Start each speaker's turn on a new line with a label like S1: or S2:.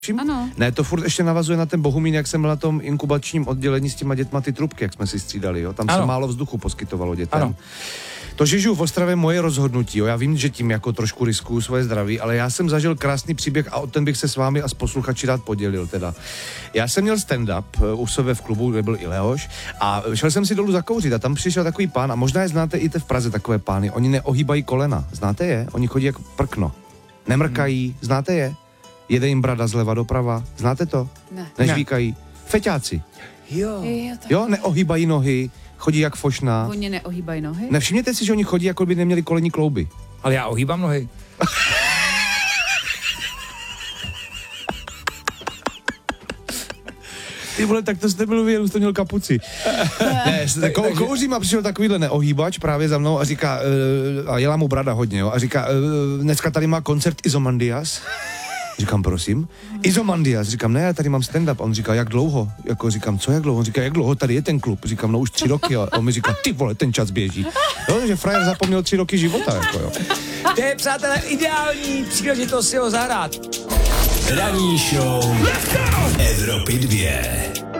S1: Ano.
S2: Ne, to furt ještě navazuje na ten Bohumín, jak jsem byl na tom inkubačním oddělení s těma dětma, ty trubky, jak jsme si střídali, jo. Tam se málo vzduchu poskytovalo dětem.
S3: Ano.
S2: To, že žiju v Ostravě, moje rozhodnutí, jo. Já vím, že tím jako trošku riskuju svoje zdraví, ale já jsem zažil krásný příběh a o ten bych se s vámi a s posluchači rád podělil teda. Já jsem měl stand-up u sebe v klubu, kde byl i Leoš, a šel jsem si dolů zakouřit a tam přišel takový pán, a možná je znáte i v Praze takové pány, oni neohýbají kolena, znáte je? Oni chodí jako prkno. Nemrkají, znáte je? Jede jim brada zleva doprava, znáte to?
S1: Ne.
S2: Nežvíkají. Feťáci. Jo, neohýbají nohy, chodí jak fošná.
S1: Oni neohýbají nohy?
S2: Nevšimněte si, že oni chodí, jako by neměli kolenní klouby.
S3: Ale já ohýbám nohy.
S2: Ty vole, tak to jste byl vy, jste měl kapuci. Ne, kouřím a přišel takovýhle neohýbač právě za mnou a říká, a jela mu brada hodně, jo, a říká, dneska tady má koncert Izomandias. Říkám, prosím. Izomandias, říkám, ne, já tady mám stand-up. A on říká, jak dlouho? Jako říkám, co jak dlouho? On říká, jak dlouho tady je ten klub? Říkám, no už 3 roky. A on mi říká, ty vole, ten čas běží. Jo, že frajer zapomněl 3 roky života, jako jo.
S3: To je, přátelé, ideální příležitost si ho zahrát.
S4: Ranní show Evropy 2.